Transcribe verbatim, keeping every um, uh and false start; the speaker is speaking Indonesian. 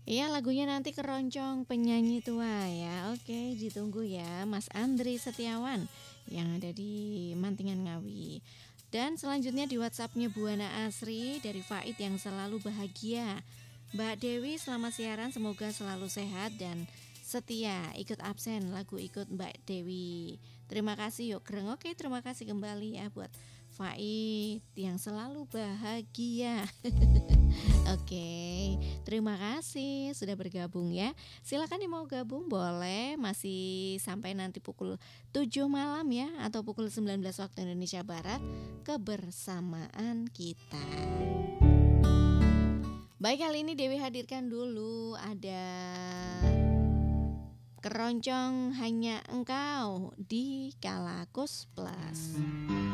Iya lagunya nanti Keroncong Penyanyi Tua ya. Oke ditunggu ya Mas Andri Setiawan yang ada di Mantingan Ngawi. Dan selanjutnya di WhatsApp-nya Buana Asri dari Faid yang selalu bahagia. Mbak Dewi selamat siaran semoga selalu sehat dan setia. Ikut absen lagu ikut Mbak Dewi. Terima kasih yuk Greng. Oke terima kasih kembali ya buat Faid yang selalu bahagia. Oke, terima kasih sudah bergabung ya. Silakan yang mau gabung boleh masih sampai nanti pukul tujuh malam ya atau pukul sembilan belas waktu Indonesia Barat kebersamaan kita. Baik kali ini Dewi hadirkan dulu ada Keroncong Hanya Engkau di Kalakus Plus.